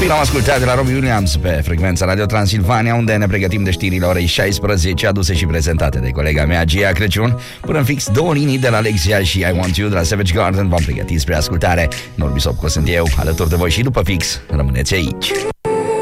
Copii l-am ascultat de la Robbie Williams pe frecvența Radio Transilvania, unde ne pregătim de știrile orei 16, aduse și prezentate de colega mea Gia Crăciun. Până în fix 2 linii de la Alexia și I Want You de la Savage Garden v-am pregătit spre ascultare. Norbi Sopco sunt eu, alături de voi și după fix. Rămâneți aici.